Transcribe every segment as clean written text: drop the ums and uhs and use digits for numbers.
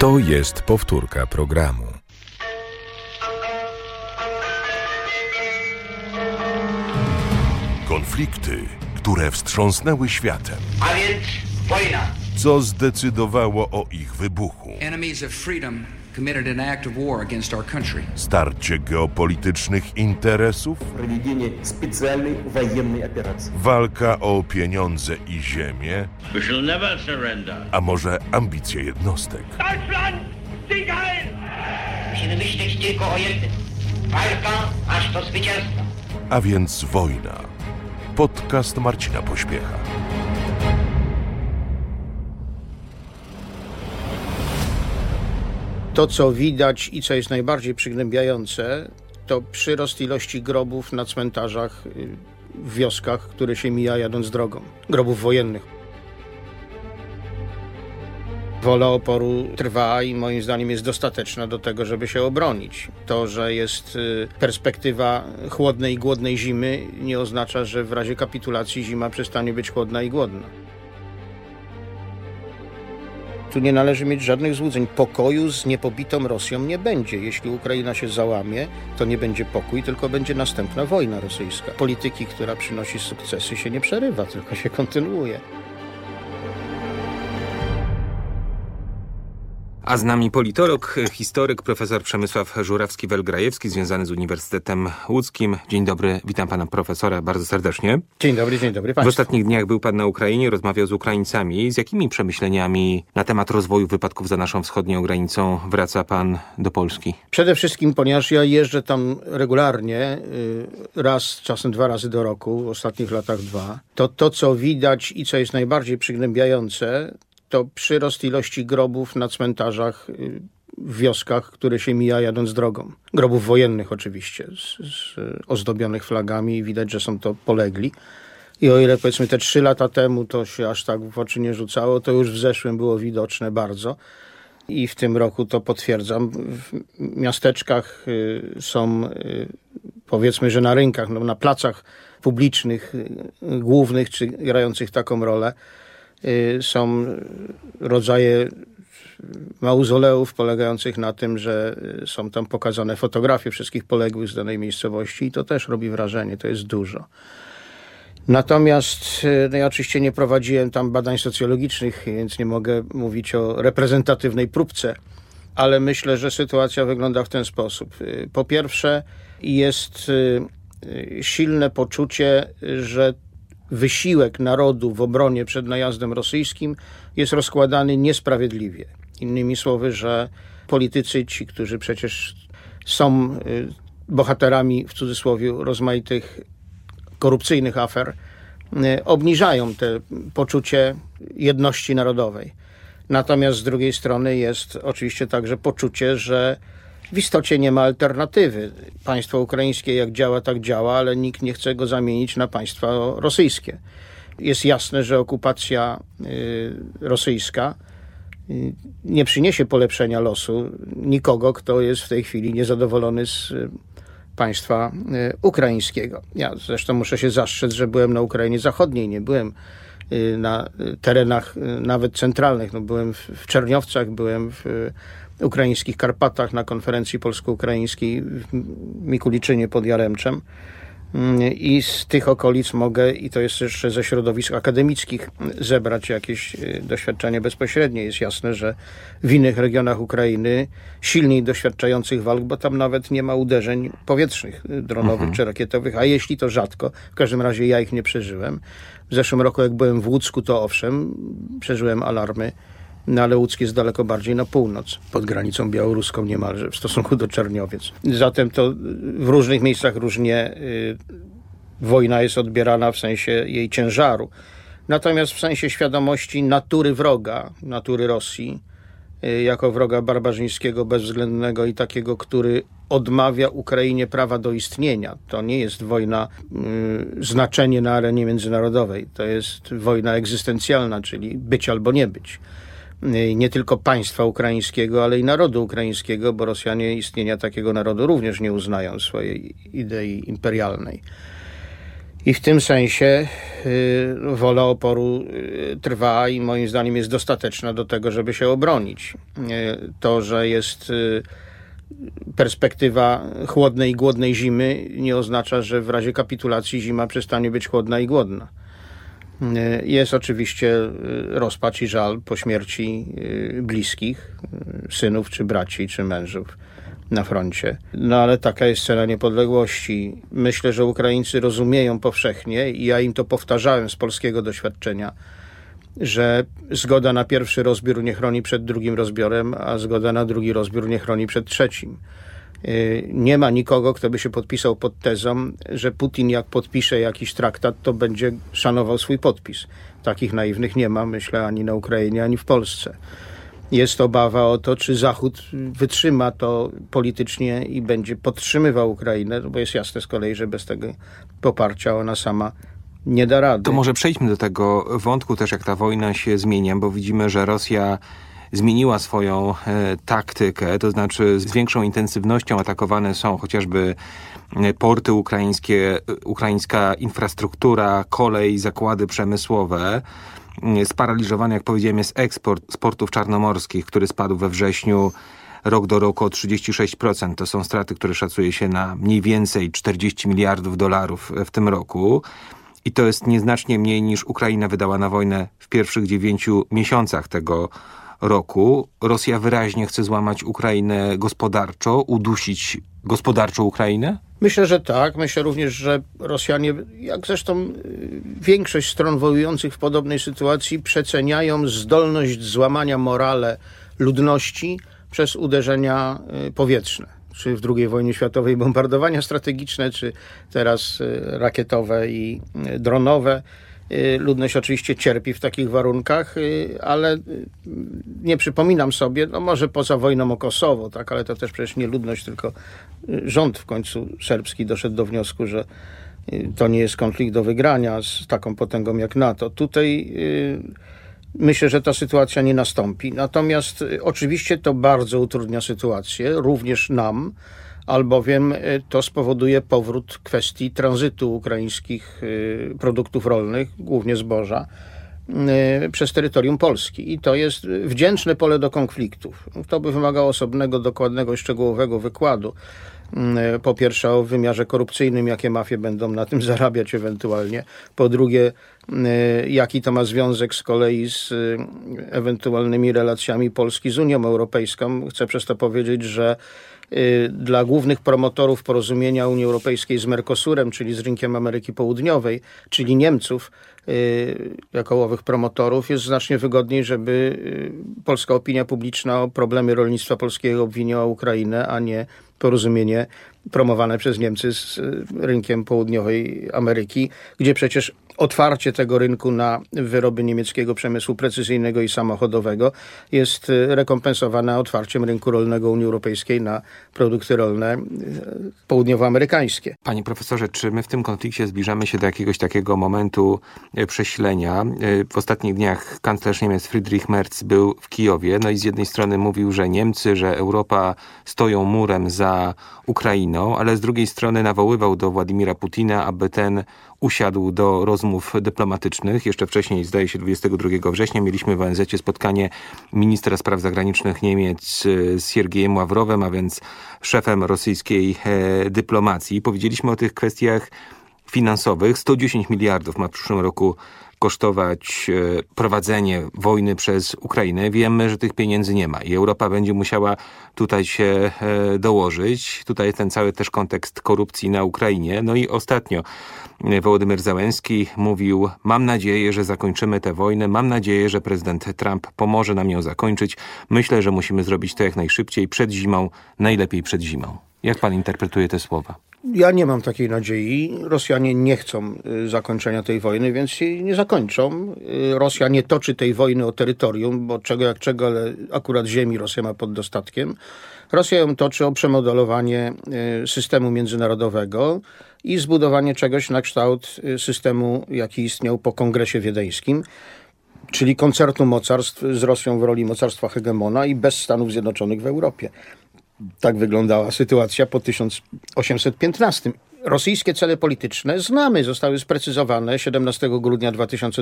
To jest powtórka programu. Konflikty, które wstrząsnęły światem. A więc wojna. Co zdecydowało o ich wybuchu? Enemies of freedom committed an act of war against our country. Starcie geopolitycznych interesów? Проведение специальной военной операции. Walka o pieniądze i ziemię? We shall never surrender. A może ambicje jednostek? Deutschland, Sieg heil! Musimy myśleć tylko o jednym. Walka aż do zwycięstwa. A więc wojna. Podcast Marcina Pośpiecha. To, co widać i co jest najbardziej przygnębiające, to przyrost ilości grobów na cmentarzach w wioskach, które się mija jadąc drogą. Grobów wojennych. Wola oporu trwa i moim zdaniem jest dostateczna do tego, żeby się obronić. To, że jest perspektywa chłodnej i głodnej zimy, nie oznacza, że w razie kapitulacji zima przestanie być chłodna i głodna. Tu nie należy mieć żadnych złudzeń. Pokoju z niepobitą Rosją nie będzie. Jeśli Ukraina się załamie, to nie będzie pokój, tylko będzie następna wojna rosyjska. Polityki, która przynosi sukcesy, się nie przerywa, tylko się kontynuuje. A z nami politolog, historyk, profesor Przemysław Żurawski-Welgrajewski, związany z Uniwersytetem Łódzkim. Dzień dobry, witam pana profesora bardzo serdecznie. Dzień dobry państwu. W ostatnich dniach był pan na Ukrainie, rozmawiał z Ukraińcami. Z jakimi przemyśleniami na temat rozwoju wypadków za naszą wschodnią granicą wraca pan do Polski? Przede wszystkim, ponieważ ja jeżdżę tam regularnie, raz, czasem 2 razy do roku, w ostatnich latach 2, to co widać i co jest najbardziej przygnębiające, to przyrost ilości grobów na cmentarzach w wioskach, które się mija jadąc drogą. Grobów wojennych oczywiście, z ozdobionych flagami. Widać, że są to polegli. I o ile powiedzmy te 3 lata temu to się aż tak w oczy nie rzucało, to już w zeszłym było widoczne bardzo. I w tym roku to potwierdzam. W miasteczkach są, powiedzmy, że na rynkach, na placach publicznych, głównych, czy grających taką rolę, są rodzaje mauzoleów polegających na tym, że są tam pokazane fotografie wszystkich poległych z danej miejscowości i to też robi wrażenie, to jest dużo. Natomiast ja oczywiście nie prowadziłem tam badań socjologicznych, więc nie mogę mówić o reprezentatywnej próbce, ale myślę, że sytuacja wygląda w ten sposób. Po pierwsze, jest silne poczucie, że wysiłek narodu w obronie przed najazdem rosyjskim jest rozkładany niesprawiedliwie. Innymi słowy, że politycy, ci, którzy przecież są bohaterami, w cudzysłowie, rozmaitych korupcyjnych afer, obniżają te poczucie jedności narodowej. Natomiast z drugiej strony jest oczywiście także poczucie, że w istocie nie ma alternatywy. Państwo ukraińskie jak działa, tak działa, ale nikt nie chce go zamienić na państwo rosyjskie. Jest jasne, że okupacja rosyjska nie przyniesie polepszenia losu nikogo, kto jest w tej chwili niezadowolony z państwa ukraińskiego. Ja zresztą muszę się zastrzec, że byłem na Ukrainie Zachodniej, nie byłem na terenach nawet centralnych. Byłem w Czerniowcach, byłem w ukraińskich Karpatach na konferencji polsko-ukraińskiej w Mikuliczynie pod Jaremczem i z tych okolic mogę, i to jest jeszcze ze środowisk akademickich, zebrać jakieś doświadczenie bezpośrednie. Jest jasne, że w innych regionach Ukrainy silniej doświadczających walk, bo tam nawet nie ma uderzeń powietrznych, dronowych czy rakietowych, a jeśli to rzadko, w każdym razie ja ich nie przeżyłem. W zeszłym roku jak byłem w Łódzku, to owszem, przeżyłem alarmy, ale Łódzk jest daleko bardziej na północ, pod granicą białoruską niemalże, w stosunku do Czerniowiec. Zatem to w różnych miejscach różnie wojna jest odbierana w sensie jej ciężaru. Natomiast w sensie świadomości natury wroga, natury Rosji, jako wroga barbarzyńskiego, bezwzględnego i takiego, który odmawia Ukrainie prawa do istnienia. To nie jest wojna znaczenie na arenie międzynarodowej. To jest wojna egzystencjalna, czyli być albo nie być. Nie tylko państwa ukraińskiego, ale i narodu ukraińskiego, bo Rosjanie istnienia takiego narodu również nie uznają swojej idei imperialnej. I w tym sensie wola oporu trwa i moim zdaniem jest dostateczna do tego, żeby się obronić. To, że jest perspektywa chłodnej i głodnej zimy, nie oznacza, że w razie kapitulacji zima przestanie być chłodna i głodna. Jest oczywiście rozpacz i żal po śmierci bliskich, synów czy braci, czy mężów na froncie. No ale taka jest cena niepodległości. Myślę, że Ukraińcy rozumieją powszechnie i ja im to powtarzałem z polskiego doświadczenia, że zgoda na pierwszy rozbiór nie chroni przed drugim rozbiorem, a zgoda na drugi rozbiór nie chroni przed trzecim. Nie ma nikogo, kto by się podpisał pod tezą, że Putin jak podpisze jakiś traktat, to będzie szanował swój podpis. Takich naiwnych nie ma, myślę, ani na Ukrainie, ani w Polsce. Jest obawa o to, czy Zachód wytrzyma to politycznie i będzie podtrzymywał Ukrainę, bo jest jasne z kolei, że bez tego poparcia ona sama nie da rady. To może przejdźmy do tego wątku też, jak ta wojna się zmienia, bo widzimy, że Rosja zmieniła swoją taktykę, to znaczy z większą intensywnością atakowane są chociażby porty ukraińskie, ukraińska infrastruktura, kolej, zakłady przemysłowe. Sparaliżowany, jak powiedziałem, jest eksport z portów czarnomorskich, który spadł we wrześniu rok do roku o 36%. To są straty, które szacuje się na mniej więcej 40 miliardów dolarów w tym roku. I to jest nieznacznie mniej niż Ukraina wydała na wojnę w pierwszych 9 miesiącach tego roku. Rosja wyraźnie chce złamać Ukrainę gospodarczo, udusić gospodarczo Ukrainę? Myślę, że tak. Myślę również, że Rosjanie, jak zresztą większość stron wojujących w podobnej sytuacji, przeceniają zdolność złamania morale ludności przez uderzenia powietrzne. Czy w II wojnie światowej bombardowania strategiczne, czy teraz rakietowe i dronowe. Ludność oczywiście cierpi w takich warunkach, ale nie przypominam sobie, no może poza wojną o Kosowo, tak, ale to też przecież nie ludność, tylko rząd w końcu serbski doszedł do wniosku, że to nie jest konflikt do wygrania z taką potęgą jak NATO. Tutaj myślę, że ta sytuacja nie nastąpi. Natomiast oczywiście to bardzo utrudnia sytuację, również nam, albowiem to spowoduje powrót kwestii tranzytu ukraińskich produktów rolnych, głównie zboża, przez terytorium Polski. I to jest wdzięczne pole do konfliktów. To by wymagało osobnego, dokładnego i szczegółowego wykładu. Po pierwsze o wymiarze korupcyjnym, jakie mafie będą na tym zarabiać ewentualnie. Po drugie, jaki to ma związek z kolei z ewentualnymi relacjami Polski z Unią Europejską. Chcę przez to powiedzieć, że dla głównych promotorów porozumienia Unii Europejskiej z Mercosurem, czyli z rynkiem Ameryki Południowej, czyli Niemców, jako owych promotorów, jest znacznie wygodniej, żeby polska opinia publiczna o problemy rolnictwa polskiego obwiniała Ukrainę, a nie porozumienie promowane przez Niemcy z rynkiem Południowej Ameryki, gdzie przecież otwarcie tego rynku na wyroby niemieckiego przemysłu precyzyjnego i samochodowego jest rekompensowane otwarciem rynku rolnego Unii Europejskiej na produkty rolne południowoamerykańskie. Panie profesorze, czy my w tym konflikcie zbliżamy się do jakiegoś takiego momentu przesilenia? W ostatnich dniach kanclerz Niemiec Friedrich Merz był w Kijowie, no i z jednej strony mówił, że Niemcy, że Europa stoją murem za Ukrainą, ale z drugiej strony nawoływał do Władimira Putina, aby ten usiadł do rozmów dyplomatycznych. Jeszcze wcześniej, zdaje się 22 września, mieliśmy w ONZ-cie spotkanie ministra spraw zagranicznych Niemiec z Siergiejem Ławrowem, a więc szefem rosyjskiej dyplomacji. Powiedzieliśmy o tych kwestiach finansowych. 110 miliardów ma w przyszłym roku kosztować prowadzenie wojny przez Ukrainę. Wiemy, że tych pieniędzy nie ma i Europa będzie musiała tutaj się dołożyć. Tutaj ten cały też kontekst korupcji na Ukrainie. No i ostatnio Wołodymyr Zełenski mówił: mam nadzieję, że zakończymy tę wojnę, mam nadzieję, że prezydent Trump pomoże nam ją zakończyć. Myślę, że musimy zrobić to jak najszybciej, przed zimą, najlepiej przed zimą. Jak pan interpretuje te słowa? Ja nie mam takiej nadziei. Rosjanie nie chcą zakończenia tej wojny, więc jej nie zakończą. Rosja nie toczy tej wojny o terytorium, bo czego jak czego, ale akurat ziemi Rosja ma pod dostatkiem. Rosja ją toczy o przemodelowanie systemu międzynarodowego i zbudowanie czegoś na kształt systemu, jaki istniał po Kongresie Wiedeńskim, czyli koncertu mocarstw z Rosją w roli mocarstwa hegemona i bez Stanów Zjednoczonych w Europie. Tak wyglądała sytuacja po 1815 Rosyjskie cele polityczne znamy, zostały sprecyzowane 17 grudnia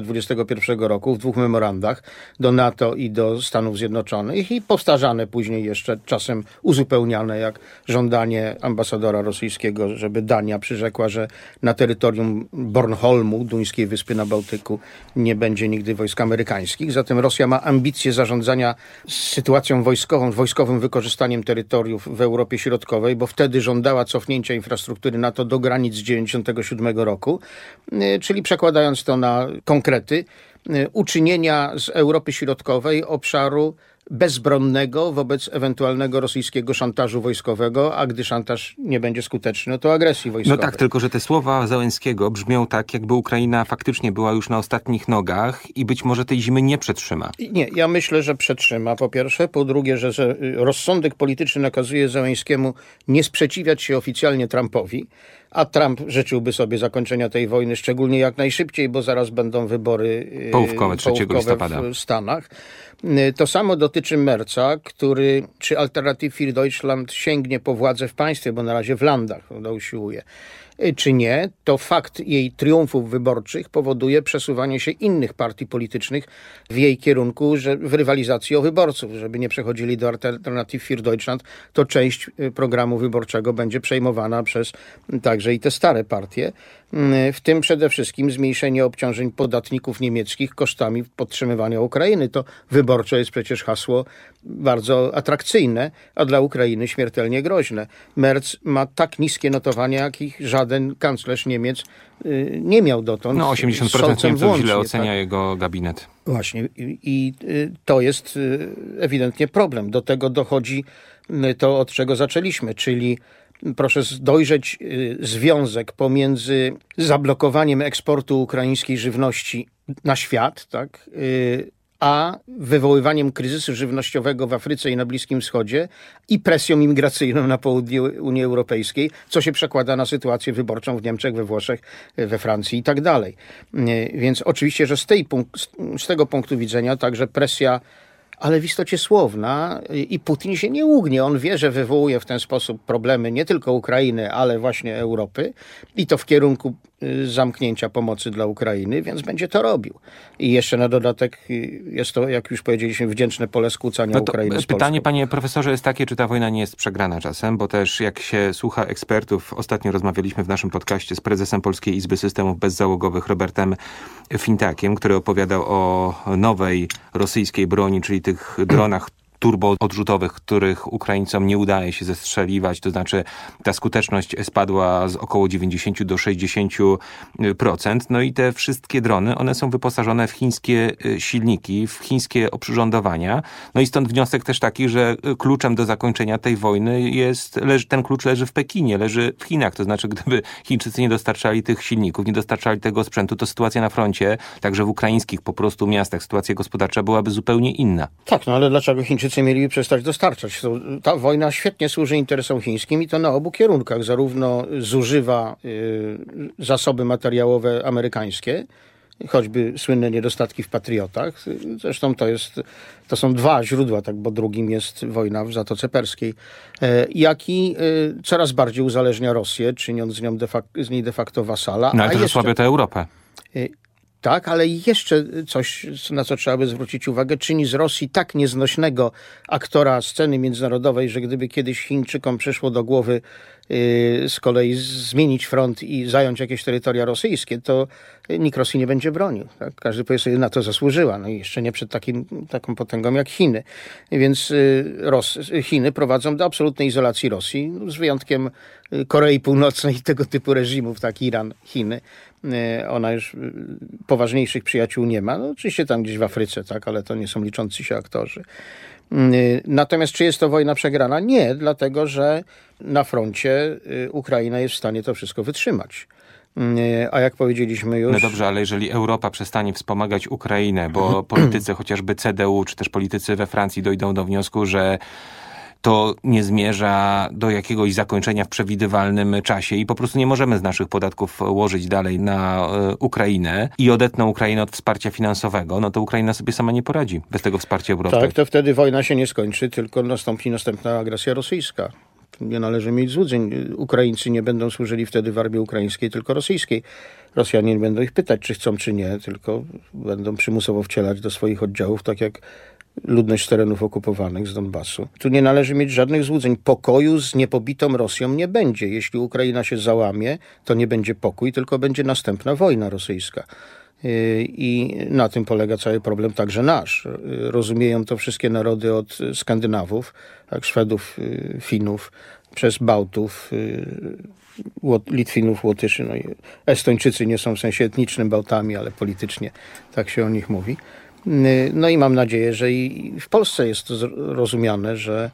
2021 roku w 2 memorandach do NATO i do Stanów Zjednoczonych i powtarzane później jeszcze, czasem uzupełniane, jak żądanie ambasadora rosyjskiego, żeby Dania przyrzekła, że na terytorium Bornholmu, duńskiej wyspy na Bałtyku, nie będzie nigdy wojsk amerykańskich. Zatem Rosja ma ambicje zarządzania sytuacją wojskową, wojskowym wykorzystaniem terytoriów w Europie Środkowej, bo wtedy żądała cofnięcia infrastruktury NATO do granic z 1997 roku, czyli przekładając to na konkrety, uczynienia z Europy Środkowej obszaru bezbronnego wobec ewentualnego rosyjskiego szantażu wojskowego, a gdy szantaż nie będzie skuteczny, to agresji wojskowej. No tak, tylko że te słowa Zełenskiego brzmią tak, jakby Ukraina faktycznie była już na ostatnich nogach i być może tej zimy nie przetrzyma. Nie, ja myślę, że przetrzyma, po pierwsze. Po drugie, że rozsądek polityczny nakazuje Zełenskiemu nie sprzeciwiać się oficjalnie Trumpowi, a Trump życzyłby sobie zakończenia tej wojny, szczególnie jak najszybciej, bo zaraz będą wybory połówkowe 3 listopada w Stanach. To samo dotyczy Merza, który, czy Alternative für Deutschland sięgnie po władzę w państwie, bo na razie w landach usiłuje, czy nie, to fakt jej triumfów wyborczych powoduje przesuwanie się innych partii politycznych w jej kierunku, że w rywalizacji o wyborców, żeby nie przechodzili do Alternative für Deutschland, to część programu wyborczego będzie przejmowana przez także i te stare partie, w tym przede wszystkim zmniejszenie obciążeń podatników niemieckich kosztami podtrzymywania Ukrainy. To wyborczo jest przecież hasło bardzo atrakcyjne, a dla Ukrainy śmiertelnie groźne. Merz ma tak niskie notowania, jakich żaden kanclerz Niemiec nie miał dotąd. No 80% Niemców źle ocenia jego gabinet. Właśnie i to jest ewidentnie problem. Do tego dochodzi to, od czego zaczęliśmy, czyli proszę dojrzeć związek pomiędzy zablokowaniem eksportu ukraińskiej żywności na świat, tak, a wywoływaniem kryzysu żywnościowego w Afryce i na Bliskim Wschodzie i presją imigracyjną na południu Unii Europejskiej, co się przekłada na sytuację wyborczą w Niemczech, we Włoszech, we Francji i tak dalej. Więc oczywiście, że z tego punktu widzenia także presja, ale w istocie słowna, i Putin się nie ugnie. On wie, że wywołuje w ten sposób problemy nie tylko Ukrainy, ale właśnie Europy i to w kierunku zamknięcia pomocy dla Ukrainy, więc będzie to robił. I jeszcze na dodatek jest to, jak już powiedzieliśmy, wdzięczne pole skłócania Ukrainy z Polską. Pytanie, panie profesorze, jest takie, czy ta wojna nie jest przegrana czasem, bo też jak się słucha ekspertów, ostatnio rozmawialiśmy w naszym podcaście z prezesem Polskiej Izby Systemów Bezzałogowych Robertem Fintakiem, który opowiadał o nowej rosyjskiej broni, czyli tych dronach turboodrzutowych, których Ukraińcom nie udaje się zestrzeliwać, to znaczy ta skuteczność spadła z około 90 do 60%. No i te wszystkie drony, one są wyposażone w chińskie silniki, w chińskie oprzyrządowania. No i stąd wniosek też taki, że kluczem do zakończenia tej wojny ten klucz leży w Pekinie, leży w Chinach. To znaczy, gdyby Chińczycy nie dostarczali tych silników, nie dostarczali tego sprzętu, to sytuacja na froncie, także w ukraińskich po prostu miastach, sytuacja gospodarcza byłaby zupełnie inna. Tak, no ale dlaczego Chińczycy mieliby przestać dostarczać? Ta wojna świetnie służy interesom chińskim i to na obu kierunkach. Zarówno zużywa zasoby materiałowe amerykańskie, choćby słynne niedostatki w Patriotach. Zresztą to są dwa źródła, tak, bo drugim jest wojna w Zatoce Perskiej, jak i coraz bardziej uzależnia Rosję, czyniąc z niej de facto wasala. No ale też osłabia tę Europę. Tak, ale jeszcze coś, na co trzeba by zwrócić uwagę, czyni z Rosji tak nieznośnego aktora sceny międzynarodowej, że gdyby kiedyś Chińczykom przyszło do głowy z kolei zmienić front i zająć jakieś terytoria rosyjskie, to nikt Rosji nie będzie bronił. Tak? Każdy powie sobie, na to zasłużyła. No i jeszcze nie przed taką potęgą jak Chiny. Więc Chiny prowadzą do absolutnej izolacji Rosji, z wyjątkiem Korei Północnej i tego typu reżimów, tak Iran, Chiny. Ona już poważniejszych przyjaciół nie ma. No, oczywiście tam gdzieś w Afryce, tak, ale to nie są liczący się aktorzy. Natomiast czy jest to wojna przegrana? Nie, dlatego że na froncie Ukraina jest w stanie to wszystko wytrzymać. A jak powiedzieliśmy już... No dobrze, ale jeżeli Europa przestanie wspomagać Ukrainę, bo politycy chociażby CDU, czy też politycy we Francji dojdą do wniosku, że to nie zmierza do jakiegoś zakończenia w przewidywalnym czasie i po prostu nie możemy z naszych podatków łożyć dalej na Ukrainę i odetną Ukrainę od wsparcia finansowego, no to Ukraina sobie sama nie poradzi bez tego wsparcia Europy. Tak, to wtedy wojna się nie skończy, tylko nastąpi następna agresja rosyjska. Nie należy mieć złudzeń. Ukraińcy nie będą służyli wtedy w armii ukraińskiej, tylko rosyjskiej. Rosjanie nie będą ich pytać, czy chcą, czy nie, tylko będą przymusowo wcielać do swoich oddziałów, tak jak ludność z terenów okupowanych, z Donbasu. Tu nie należy mieć żadnych złudzeń. Pokoju z niepobitą Rosją nie będzie. Jeśli Ukraina się załamie, to nie będzie pokój, tylko będzie następna wojna rosyjska. I na tym polega cały problem, także nasz. Rozumieją to wszystkie narody od Skandynawów, jak Szwedów, Finów, przez Bałtów, Litwinów, Łotyszy. No i Estończycy nie są w sensie etnicznym Bałtami, ale politycznie tak się o nich mówi. No i mam nadzieję, że i w Polsce jest to rozumiane, że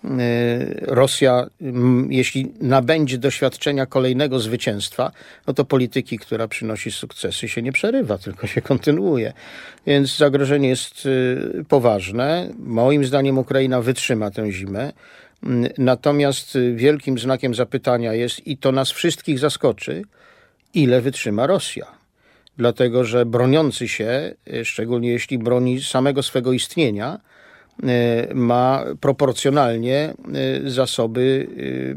Rosja, jeśli nabędzie doświadczenia kolejnego zwycięstwa, no to polityki, która przynosi sukcesy, się nie przerywa, tylko się kontynuuje. Więc zagrożenie jest poważne. Moim zdaniem Ukraina wytrzyma tę zimę. Natomiast wielkim znakiem zapytania jest, i to nas wszystkich zaskoczy, ile wytrzyma Rosja. Dlatego, że broniący się, szczególnie jeśli broni samego swego istnienia, ma proporcjonalnie zasoby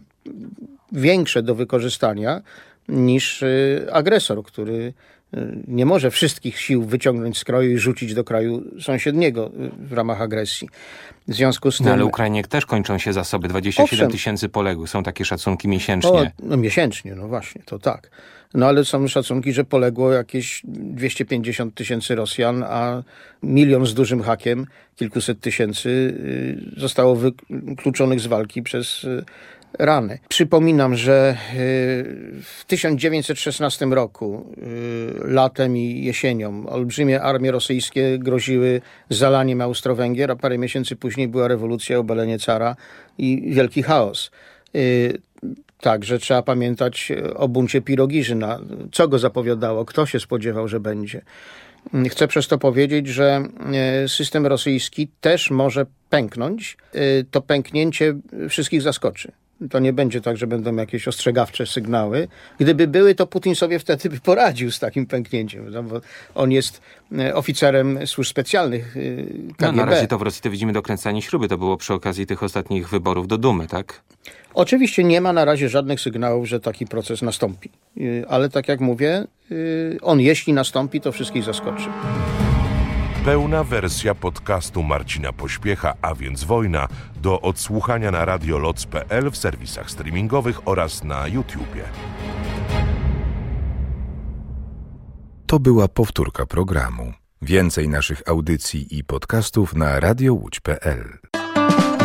większe do wykorzystania niż agresor, który nie może wszystkich sił wyciągnąć z kraju i rzucić do kraju sąsiedniego w ramach agresji. W związku z tym... ale Ukrainie też kończą się zasoby. 27 000 poległych. Są takie szacunki miesięcznie. Miesięcznie, no właśnie, to tak. No ale są szacunki, że poległo jakieś 250 000 Rosjan, a 1 milion z dużym hakiem, kilkuset tysięcy zostało wykluczonych z walki przez rany. Przypominam, że w 1916 roku, latem i jesienią, olbrzymie armie rosyjskie groziły zalaniem Austro-Węgier, a parę miesięcy później była rewolucja, obalenie cara i wielki chaos. Także trzeba pamiętać o buncie Pirogiżyna. Co go zapowiadało? Kto się spodziewał, że będzie? Chcę przez to powiedzieć, że system rosyjski też może pęknąć. To pęknięcie wszystkich zaskoczy. To nie będzie tak, że będą jakieś ostrzegawcze sygnały. Gdyby były, to Putin sobie wtedy by poradził z takim pęknięciem. Bo on jest oficerem służb specjalnych KGB. No, na razie to w Rosji to widzimy dokręcanie śruby. To było przy okazji tych ostatnich wyborów do Dumy, tak? Oczywiście nie ma na razie żadnych sygnałów, że taki proces nastąpi. Ale tak jak mówię, on jeśli nastąpi, to wszystkich zaskoczy. Pełna wersja podcastu Marcina Pośpiecha, a więc Wojna, do odsłuchania na radioloc.pl, w serwisach streamingowych oraz na YouTubie. To była powtórka programu. Więcej naszych audycji i podcastów na radiolot.pl.